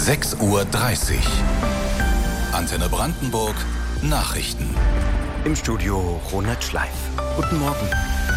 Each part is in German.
6:30 Uhr. Antenne Brandenburg Nachrichten. Im Studio Ronald Schleif. Guten Morgen.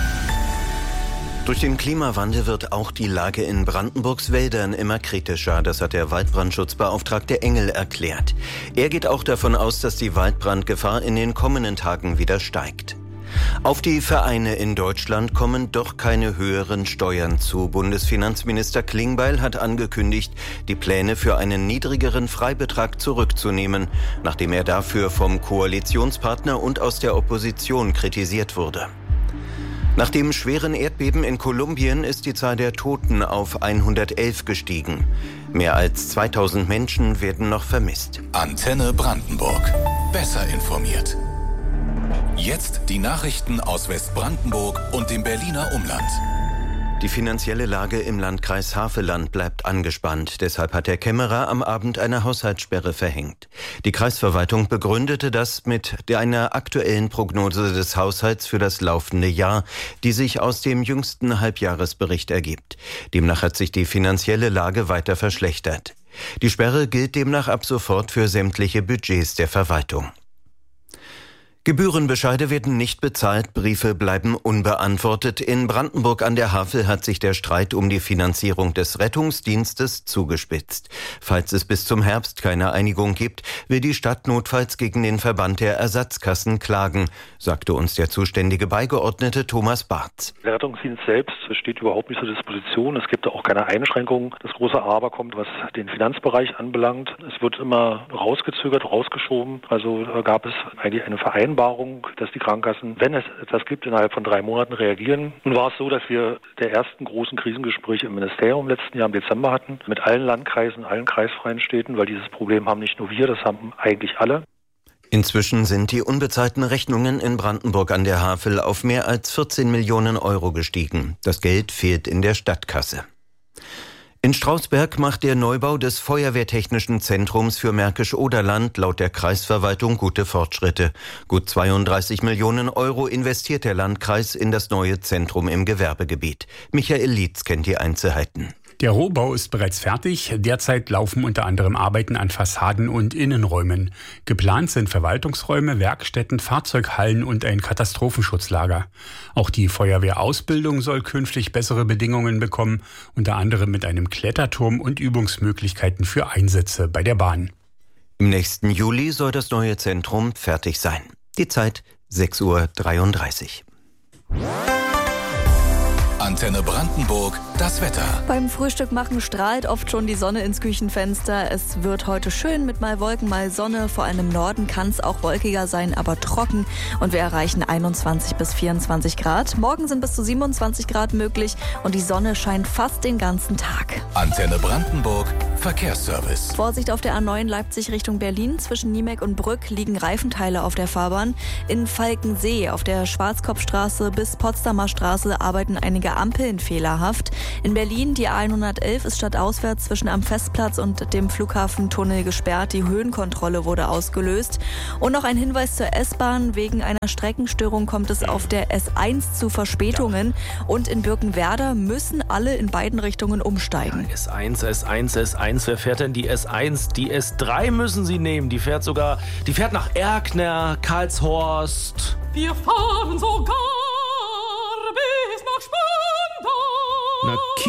Durch den Klimawandel wird auch die Lage in Brandenburgs Wäldern immer kritischer. Das hat der Waldbrandschutzbeauftragte Engel erklärt. Er geht auch davon aus, dass die Waldbrandgefahr in den kommenden Tagen wieder steigt. Auf die Vereine in Deutschland kommen doch keine höheren Steuern zu. Bundesfinanzminister Klingbeil hat angekündigt, die Pläne für einen niedrigeren Freibetrag zurückzunehmen, nachdem er dafür vom Koalitionspartner und aus der Opposition kritisiert wurde. Nach dem schweren Erdbeben in Kolumbien ist die Zahl der Toten auf 111 gestiegen. Mehr als 2000 Menschen werden noch vermisst. Antenne Brandenburg. Besser informiert. Jetzt die Nachrichten aus Westbrandenburg und dem Berliner Umland. Die finanzielle Lage im Landkreis Havelland bleibt angespannt. Deshalb hat der Kämmerer am Abend eine Haushaltssperre verhängt. Die Kreisverwaltung begründete das mit einer aktuellen Prognose des Haushalts für das laufende Jahr, die sich aus dem jüngsten Halbjahresbericht ergibt. Demnach hat sich die finanzielle Lage weiter verschlechtert. Die Sperre gilt demnach ab sofort für sämtliche Budgets der Verwaltung. Gebührenbescheide werden nicht bezahlt, Briefe bleiben unbeantwortet. In Brandenburg an der Havel hat sich der Streit um die Finanzierung des Rettungsdienstes zugespitzt. Falls es bis zum Herbst keine Einigung gibt, will die Stadt notfalls gegen den Verband der Ersatzkassen klagen, sagte uns der zuständige Beigeordnete Thomas Barth. Der Rettungsdienst selbst steht überhaupt nicht zur Disposition. Es gibt auch keine Einschränkungen. Das große Aber kommt, was den Finanzbereich anbelangt. Es wird immer rausgezögert, rausgeschoben. Also gab es eigentlich eine Vereinbarung, dass die Krankenkassen, wenn es etwas gibt, innerhalb von 3 Monaten reagieren. Nun war es so, dass wir der ersten großen Krisengespräche im Ministerium letzten Jahr im Dezember hatten, mit allen Landkreisen, allen kreisfreien Städten, weil dieses Problem haben nicht nur wir, das haben eigentlich alle. Inzwischen sind die unbezahlten Rechnungen in Brandenburg an der Havel auf mehr als 14 Millionen Euro gestiegen. Das Geld fehlt in der Stadtkasse. In Strausberg macht der Neubau des Feuerwehrtechnischen Zentrums für Märkisch-Oderland laut der Kreisverwaltung gute Fortschritte. Gut 32 Millionen Euro investiert der Landkreis in das neue Zentrum im Gewerbegebiet. Michael Lietz kennt die Einzelheiten. Der Rohbau ist bereits fertig. Derzeit laufen unter anderem Arbeiten an Fassaden und Innenräumen. Geplant sind Verwaltungsräume, Werkstätten, Fahrzeughallen und ein Katastrophenschutzlager. Auch die Feuerwehrausbildung soll künftig bessere Bedingungen bekommen, unter anderem mit einem Kletterturm und Übungsmöglichkeiten für Einsätze bei der Bahn. Im nächsten Juli soll das neue Zentrum fertig sein. Die Zeit 6:33 Uhr. Antenne Brandenburg, das Wetter. Beim Frühstück machen strahlt oft schon die Sonne ins Küchenfenster. Es wird heute schön mit mal Wolken, mal Sonne. Vor allem im Norden kann es auch wolkiger sein, aber trocken. Und wir erreichen 21 bis 24 Grad. Morgen sind bis zu 27 Grad möglich und die Sonne scheint fast den ganzen Tag. Antenne Brandenburg, Verkehrsservice. Vorsicht auf der A9 Leipzig Richtung Berlin. Zwischen Niemek und Brück liegen Reifenteile auf der Fahrbahn. In Falkensee auf der Schwarzkopfstraße bis Potsdamer Straße arbeiten einige Ampeln fehlerhaft. In Berlin die A111 ist stadtauswärts zwischen am Festplatz und dem Flughafentunnel gesperrt. Die Höhenkontrolle wurde ausgelöst. Und noch ein Hinweis zur S-Bahn. Wegen einer Streckenstörung kommt es auf der S1 zu Verspätungen. Und in Birkenwerder müssen alle in beiden Richtungen umsteigen. Ja, S1. Wer fährt denn die S1? Die S3 müssen Sie nehmen. Die fährt nach Erkner, Karlshorst. Wir fahren sogar bis nach Spandau. Na,